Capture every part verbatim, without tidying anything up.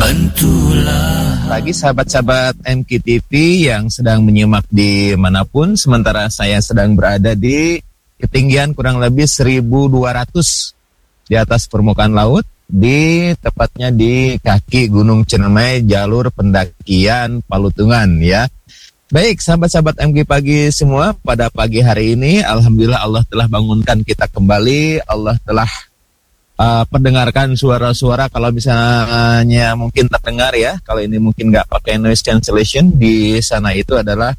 bantulah. Bagi sahabat-sahabat M K T V yang sedang menyimak di manapun, sementara saya sedang berada di ketinggian kurang lebih seribu dua ratus di atas permukaan laut, di tepatnya di kaki Gunung Ciremai, jalur pendakian Palutungan ya. Baik sahabat-sahabat M K pagi semua, pada pagi hari ini alhamdulillah Allah telah bangunkan kita kembali. Allah telah uh, pendengarkan suara-suara, kalau misalnya mungkin terdengar ya, kalau ini mungkin nggak pakai noise cancellation, di sana itu adalah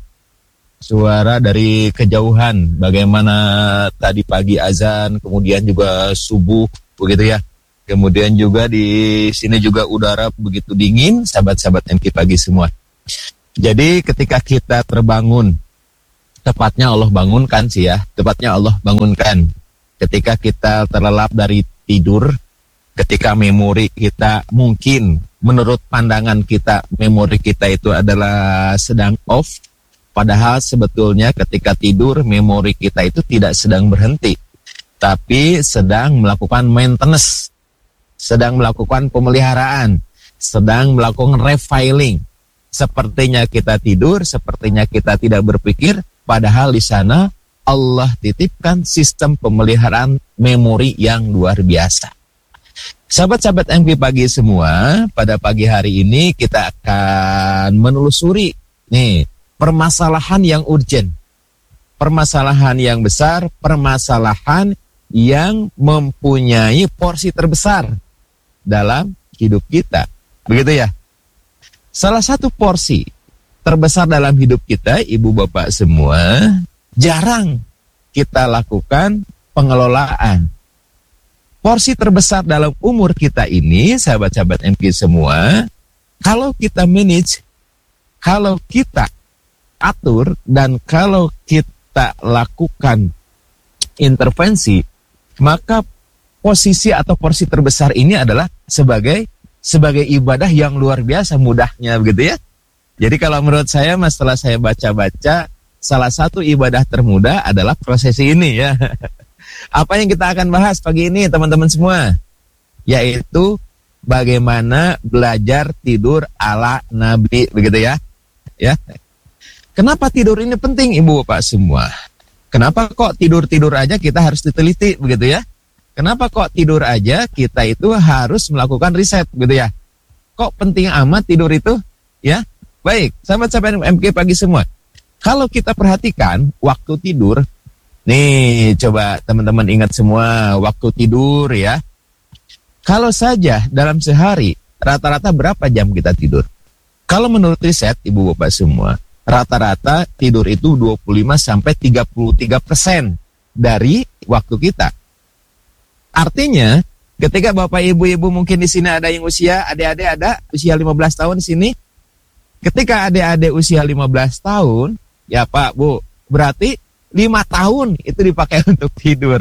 suara dari kejauhan, bagaimana tadi pagi azan, kemudian juga subuh begitu ya. Kemudian juga di sini juga udara begitu dingin, sahabat-sahabat M K pagi semua. Jadi ketika kita terbangun, tepatnya Allah bangunkan sih ya, tepatnya Allah bangunkan. Ketika kita terlelap dari tidur, ketika memori kita mungkin menurut pandangan kita, memori kita itu adalah sedang off, padahal sebetulnya ketika tidur memori kita itu tidak sedang berhenti, tapi sedang melakukan maintenance, sedang melakukan pemeliharaan, sedang melakukan refiling. Sepertinya kita tidur, sepertinya kita tidak berpikir, padahal di sana Allah titipkan sistem pemeliharaan memori yang luar biasa. Sahabat-sahabat M K pagi semua, pada pagi hari ini kita akan menelusuri nih permasalahan yang urgent, permasalahan yang besar, permasalahan yang mempunyai porsi terbesar dalam hidup kita. Begitu ya? Salah satu porsi terbesar dalam hidup kita, ibu bapak semua, jarang kita lakukan pengelolaan. Porsi terbesar dalam umur kita ini, sahabat-sahabat M K semua, kalau kita manage, kalau kita atur, dan kalau kita lakukan intervensi, maka posisi atau porsi terbesar ini adalah sebagai sebagai ibadah yang luar biasa mudahnya begitu ya. Jadi kalau menurut saya, mas, setelah saya baca-baca, salah satu ibadah termudah adalah prosesi ini ya. Apa yang kita akan bahas pagi ini teman-teman semua? Yaitu bagaimana belajar tidur ala Nabi begitu ya. Ya. Kenapa tidur ini penting ibu bapak semua? Kenapa kok tidur-tidur aja kita harus diteliti begitu ya? Kenapa kok tidur aja kita itu harus melakukan riset gitu ya? Kok penting amat tidur itu? Ya, baik, sahabat-sahabat M K pagi semua. Kalau kita perhatikan waktu tidur, nih coba teman-teman ingat semua waktu tidur ya. Kalau saja dalam sehari rata-rata berapa jam kita tidur? Kalau menurut riset ibu bapak semua, rata-rata tidur itu dua puluh lima sampai tiga puluh tiga persen dari waktu kita. Artinya, ketika bapak ibu-ibu mungkin di sini ada yang usia, adik-adik ada usia lima belas tahun di sini. Ketika adik-adik usia lima belas tahun, ya Pak, Bu, berarti lima tahun itu dipakai untuk tidur.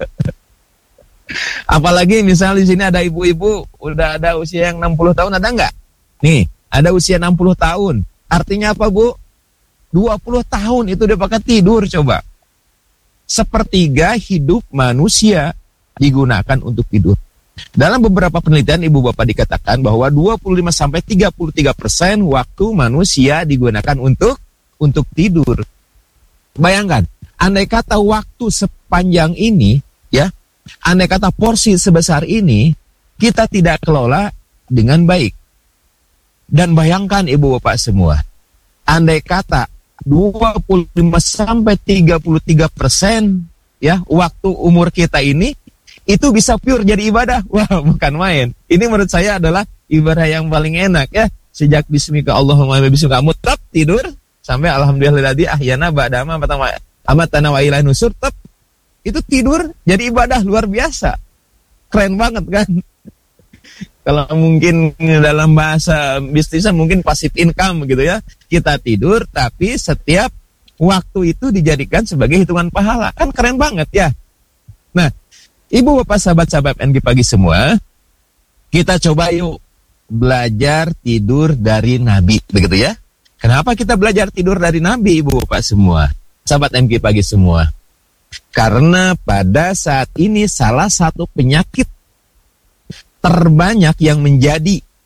Apalagi misalnya di sini ada ibu-ibu, udah ada usia yang enam puluh tahun, ada nggak? Nih, ada usia enam puluh tahun. Artinya apa, Bu? dua puluh tahun itu dipakai tidur, coba. Sepertiga hidup manusia digunakan untuk tidur. Dalam beberapa penelitian ibu bapak dikatakan bahwa dua puluh lima sampai tiga puluh tiga persen waktu manusia digunakan untuk untuk tidur. Bayangkan, andai kata waktu sepanjang ini ya, andai kata porsi sebesar ini kita tidak kelola dengan baik. Dan bayangkan ibu bapak semua, andai kata dua puluh lima sampai tiga puluh tiga persen ya waktu umur kita ini itu bisa pure jadi ibadah. Wah, bukan main. Ini menurut saya adalah ibadah yang paling enak ya. Sejak bismika Allahumma bismika mutab tidur sampai alhamdulillahilladzi ahyana ba'da ma amatana wa ilaihi nusur, tetap itu tidur jadi ibadah luar biasa. Keren banget kan? Kalau mungkin dalam bahasa bisnisnya mungkin passive income gitu ya. Kita tidur tapi setiap waktu itu dijadikan sebagai hitungan pahala. Kan keren banget ya. Nah, ibu bapak sahabat-sahabat M K pagi semua, kita coba yuk belajar tidur dari Nabi, begitu ya. Kenapa kita belajar tidur dari Nabi ibu bapak semua, sahabat M K pagi semua? Karena pada saat ini salah satu penyakit terbanyak yang menjadi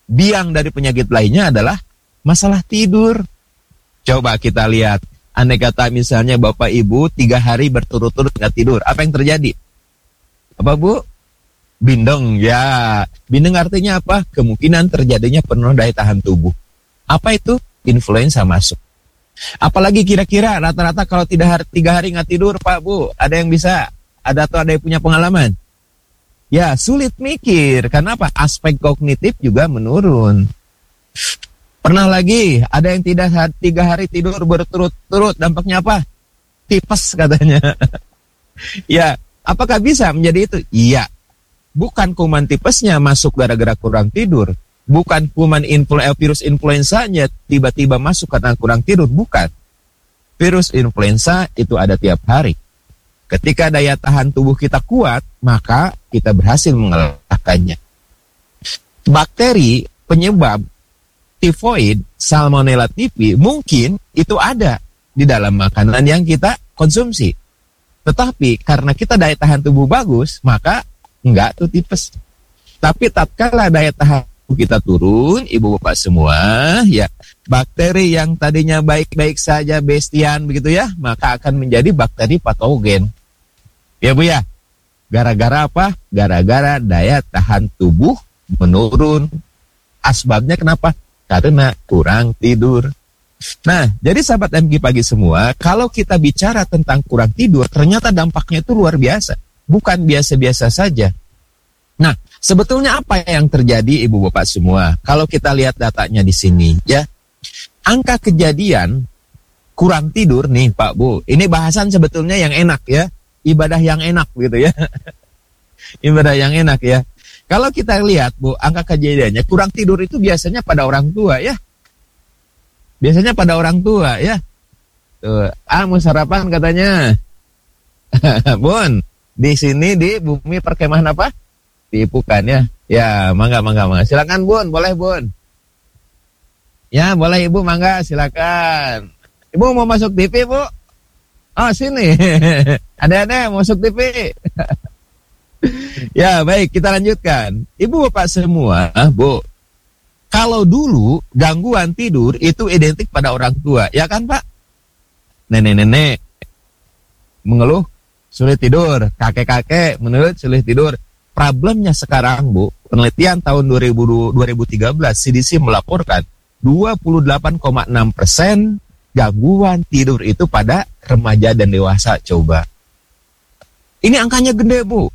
biang dari penyakit lainnya adalah masalah tidur. Coba kita lihat, andai kata misalnya Bapak Ibu tiga hari berturut-turut nggak tidur, apa yang terjadi? Apa Bu? Bindeng, ya. Bindeng artinya apa? Kemungkinan terjadinya penurunan daya tahan tubuh. Apa itu? Influenza masuk. Apalagi kira-kira rata-rata kalau tidak hari, tiga hari nggak tidur Pak Bu, ada yang bisa? Ada atau ada yang punya pengalaman? Ya, sulit mikir. Karena apa? Aspek kognitif juga menurun. Pernah lagi, ada yang tidak tiga hari tidur berturut-turut, dampaknya apa? Tipes katanya. Ya, apakah bisa menjadi itu? Iya. Bukan kuman tipesnya masuk gara-gara kurang tidur. Bukan kuman influ, eh, virus influenzanya tiba-tiba masuk karena kurang tidur. Bukan. Virus influenza itu ada tiap hari. Ketika daya tahan tubuh kita kuat, maka kita berhasil mengalahkannya. Bakteri penyebab tifoid, Salmonella typhi, mungkin itu ada di dalam makanan yang kita konsumsi. Tetapi karena kita daya tahan tubuh bagus, maka enggak tuh tipes. Tapi tatkala daya tahan tubuh kita turun, ibu bapak semua, ya bakteri yang tadinya baik-baik saja bestian begitu ya, maka akan menjadi bakteri patogen. Ya Bu ya, gara-gara apa? Gara-gara daya tahan tubuh menurun. Asbabnya kenapa? Karena kurang tidur. Nah, jadi sahabat M G Pagi semua, kalau kita bicara tentang kurang tidur, ternyata dampaknya itu luar biasa. Bukan biasa-biasa saja. Nah, sebetulnya apa yang terjadi ibu bapak semua? Kalau kita lihat datanya di sini, ya, angka kejadian kurang tidur nih Pak Bu. Ini bahasan sebetulnya yang enak ya, ibadah yang enak gitu ya, ibadah yang enak ya. Kalau kita lihat Bu, angka kejadiannya kurang tidur itu biasanya pada orang tua ya. Biasanya pada orang tua ya. Tuh, ah mau sarapan katanya. Bun, di sini di Bumi Perkemahan apa? Diipukan ya. Ya, mangga mangga mangga. Silakan Bun, boleh Bun. Ya, boleh Ibu mangga, silakan. Ibu mau masuk T V, Bu? Oh, sini. Ada-ada mau masuk T V. Ya baik, kita lanjutkan. Ibu bapak semua, Bu, kalau dulu gangguan tidur itu identik pada orang tua, ya kan Pak? Nenek-nenek mengeluh sulit tidur, kakek-kakek mengeluh sulit tidur. Problemnya sekarang Bu, penelitian tahun dua ribu tiga belas C D C melaporkan dua puluh delapan koma enam persen gangguan tidur itu pada remaja dan dewasa. Coba, ini angkanya gede Bu.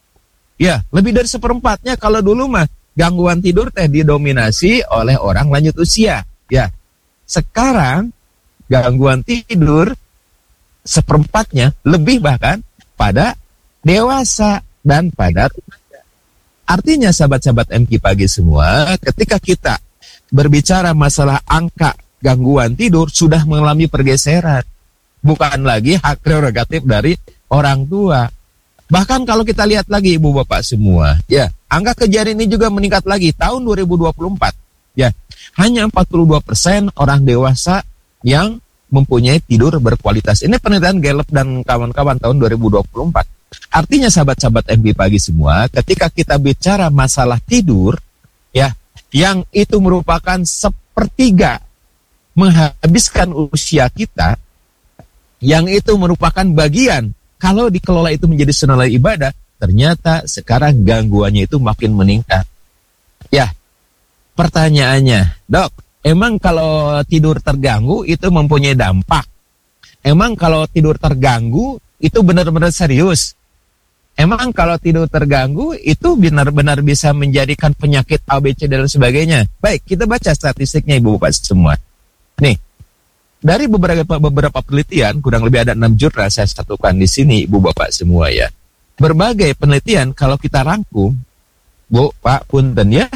Ya, lebih dari seperempatnya. Kalau dulu mah gangguan tidur teh didominasi oleh orang lanjut usia. Ya, sekarang gangguan tidur seperempatnya lebih bahkan pada dewasa dan pada remaja. Artinya sahabat-sahabat M K Pagi semua, ketika kita berbicara masalah angka gangguan tidur sudah mengalami pergeseran. Bukan lagi hak prerogatif dari orang tua. Bahkan kalau kita lihat lagi ibu bapak semua, ya, angka kejadian ini juga meningkat lagi tahun dua ribu dua puluh empat. Ya, hanya empat puluh dua persen orang dewasa yang mempunyai tidur berkualitas. Ini penelitian Gallup dan kawan-kawan tahun dua ribu dua puluh empat. Artinya sahabat-sahabat M G Pagi semua, ketika kita bicara masalah tidur, ya, yang itu merupakan sepertiga menghabiskan usia kita, yang itu merupakan bagian kalau dikelola itu menjadi senilai ibadah, ternyata sekarang gangguannya itu makin meningkat. Ya, pertanyaannya, Dok, emang kalau tidur terganggu itu mempunyai dampak? Emang kalau tidur terganggu itu benar-benar serius? Emang kalau tidur terganggu itu benar-benar bisa menjadikan penyakit A B C dan sebagainya? Baik, kita baca statistiknya Ibu Bapak semua. Nih, dari beberapa beberapa penelitian, kurang lebih ada enam jurnal saya satukan di sini, Ibu Bapak semua ya. Berbagai penelitian kalau kita rangkum, Bu, Pak, punten ya,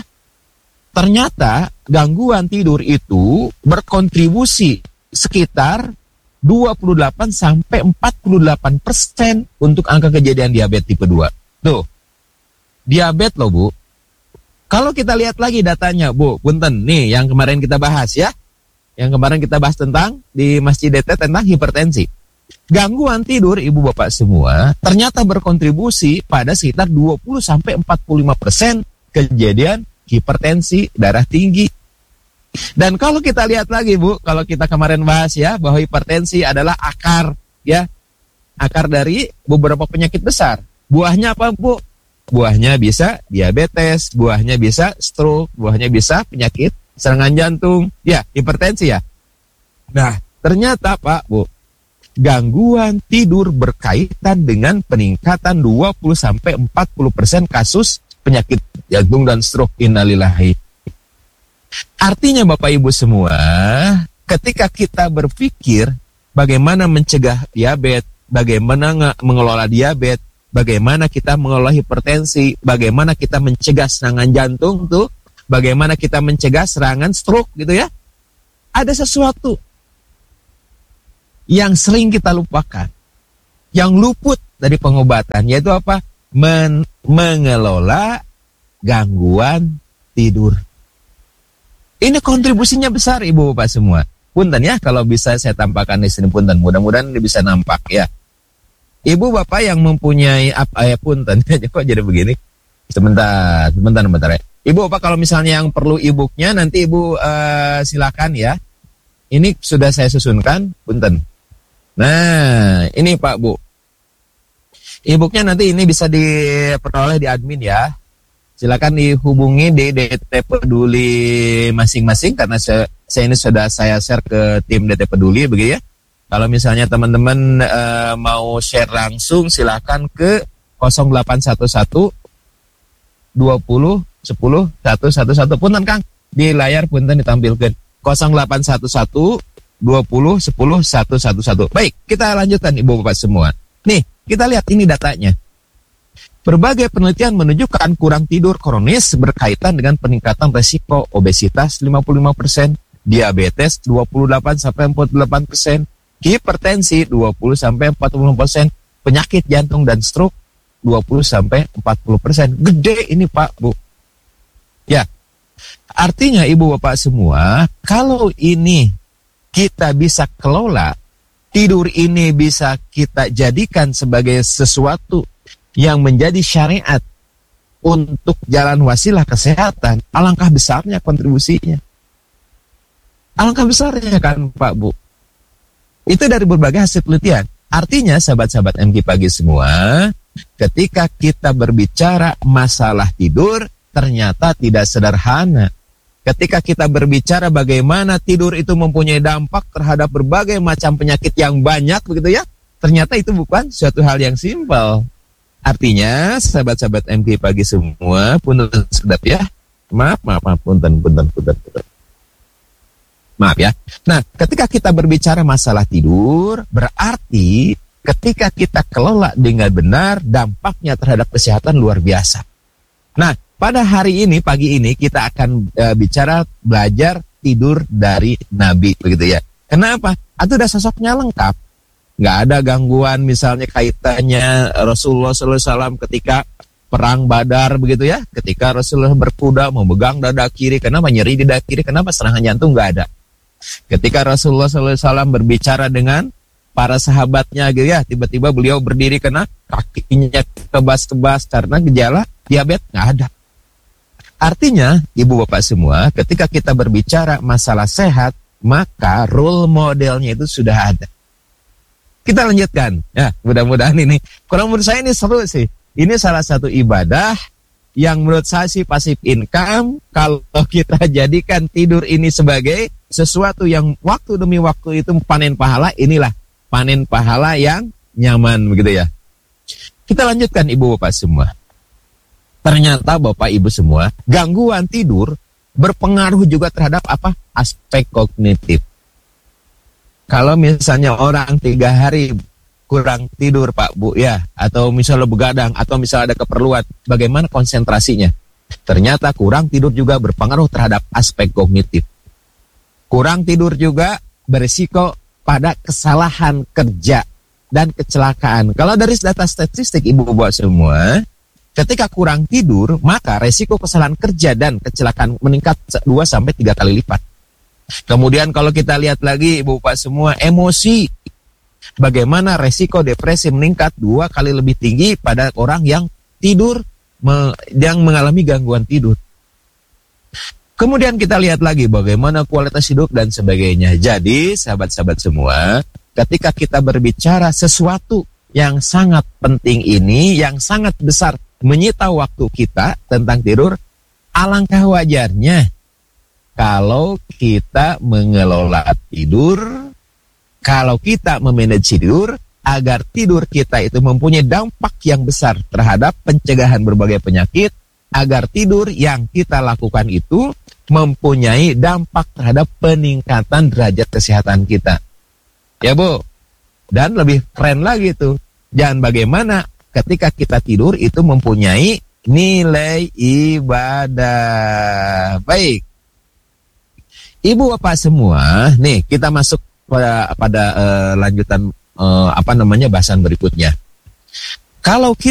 ternyata gangguan tidur itu berkontribusi sekitar dua puluh delapan sampai empat puluh delapan persen untuk angka kejadian diabetes tipe dua. Tuh, diabetes loh Bu. Kalau kita lihat lagi datanya Bu, punten, nih yang kemarin kita bahas ya. Yang kemarin kita bahas tentang di Masjid D T tentang hipertensi. Gangguan tidur Ibu Bapak semua ternyata berkontribusi pada sekitar dua puluh sampai empat puluh lima persen kejadian hipertensi, darah tinggi. Dan kalau kita lihat lagi Bu, kalau kita kemarin bahas ya, bahwa hipertensi adalah akar ya, akar dari beberapa penyakit besar. Buahnya apa Bu? Buahnya bisa diabetes, buahnya bisa stroke, buahnya bisa penyakit serangan jantung, ya hipertensi ya. Nah, ternyata Pak Bu, gangguan tidur berkaitan dengan peningkatan dua puluh sampai empat puluh persen kasus penyakit jantung dan stroke. Innalillahi. Artinya Bapak Ibu semua, ketika kita berpikir bagaimana mencegah diabetes, bagaimana mengelola diabetes, bagaimana kita mengelola hipertensi, bagaimana kita mencegah serangan jantung tuh, bagaimana kita mencegah serangan stroke gitu ya. Ada sesuatu yang sering kita lupakan, yang luput dari pengobatan, yaitu apa? Men- mengelola gangguan tidur. Ini kontribusinya besar Ibu Bapak semua. Punten ya kalau bisa saya tampakkan di sini punten. Mudah-mudahan ini bisa nampak ya. Ibu Bapak yang mempunyai apa ya punten. Kok jadi begini? Sebentar, sebentar, sebentar ya. Ibu Bapak kalau misalnya yang perlu e-booknya nanti Ibu uh, silakan ya. Ini sudah saya susunkan, punten. Nah, ini Pak Bu. E-booknya nanti ini bisa diperoleh di admin ya. Silakan dihubungi di D T Peduli masing-masing karena saya, saya ini sudah saya share ke tim D T Peduli begitu ya. Kalau misalnya teman-teman uh, mau share langsung silakan ke nol delapan satu satu dua nol sepuluh satu satu satu punten Kang. Di layar punten ditampilkan nol delapan satu satu dua nol sepuluh satu satu satu. Baik, kita lanjutkan Ibu Bapak semua. Nih, kita lihat ini datanya. Berbagai penelitian menunjukkan kurang tidur kronis berkaitan dengan peningkatan resiko obesitas lima puluh lima persen, diabetes dua puluh delapan sampai empat puluh delapan persen, hipertensi dua puluh sampai empat puluh persen, penyakit jantung dan stroke dua puluh sampai empat puluh persen. Gede ini Pak Bu. Ya. Artinya Ibu Bapak semua, kalau ini kita bisa kelola, tidur ini bisa kita jadikan sebagai sesuatu yang menjadi syariat untuk jalan wasilah kesehatan, alangkah besarnya kontribusinya. Alangkah besarnya kan Pak Bu. Itu dari berbagai hasil penelitian. Artinya sahabat-sahabat M G Pagi semua, ketika kita berbicara masalah tidur, ternyata tidak sederhana. Ketika kita berbicara bagaimana tidur itu mempunyai dampak terhadap berbagai macam penyakit yang banyak begitu ya, ternyata itu bukan suatu hal yang simpel. Artinya, sahabat-sahabat M G Pagi semua, punten sedap ya. Maaf, maaf, maaf, punten, punten, punten, punten. Maaf ya. Nah, ketika kita berbicara masalah tidur, berarti ketika kita kelola dengan benar, dampaknya terhadap kesehatan luar biasa. Nah, pada hari ini, pagi ini, kita akan e, bicara belajar tidur dari Nabi, begitu ya. Kenapa? Itu udah sosoknya lengkap. Nggak ada gangguan misalnya kaitannya Rasulullah shallallahu alaihi wasallam ketika perang Badar begitu ya. Ketika Rasulullah berkuda memegang dada kiri, kenapa nyeri di dada kiri, kenapa serangan jantung nggak ada. Ketika Rasulullah shallallahu alaihi wasallam berbicara dengan para sahabatnya gitu ya, tiba-tiba beliau berdiri kena kakinya kebas-kebas karena gejala diabetes, nggak ada. Artinya Ibu Bapak semua, ketika kita berbicara masalah sehat, maka role modelnya itu sudah ada. Kita lanjutkan. Ya, mudah-mudahan ini. Kurang menurut saya ini seru sih. Ini salah satu ibadah yang menurut saya sih pasif income. Kalau kita jadikan tidur ini sebagai sesuatu yang waktu demi waktu itu panen pahala, inilah panen pahala yang nyaman begitu ya. Kita lanjutkan Ibu Bapak semua. Ternyata Bapak Ibu semua, gangguan tidur berpengaruh juga terhadap apa? Aspek kognitif. Kalau misalnya orang tiga hari kurang tidur Pak Bu ya, atau misalnya begadang, atau misalnya ada keperluan, bagaimana konsentrasinya? Ternyata kurang tidur juga berpengaruh terhadap aspek kognitif. Kurang tidur juga berisiko pada kesalahan kerja dan kecelakaan. Kalau dari data statistik Ibu Bapak semua, ketika kurang tidur, maka resiko kesalahan kerja dan kecelakaan meningkat dua sampai tiga kali lipat. Kemudian kalau kita lihat lagi Ibu Bapak semua, emosi. Bagaimana resiko depresi meningkat dua kali lebih tinggi pada orang yang tidur, me, yang mengalami gangguan tidur. Kemudian kita lihat lagi bagaimana kualitas hidup dan sebagainya. Jadi sahabat-sahabat semua, ketika kita berbicara sesuatu yang sangat penting ini, yang sangat besar menyita waktu kita tentang tidur, alangkah wajarnya kalau kita mengelola tidur, kalau kita memanage tidur, agar tidur kita itu mempunyai dampak yang besar terhadap pencegahan berbagai penyakit, agar tidur yang kita lakukan itu mempunyai dampak terhadap peningkatan derajat kesehatan kita. Ya Bu, dan lebih keren lagi tuh, dan bagaimana ketika kita tidur itu mempunyai nilai ibadah. Baik, Ibu Bapak semua, nih kita masuk pada, pada uh, lanjutan uh, apa namanya bahasan berikutnya. Kalau kita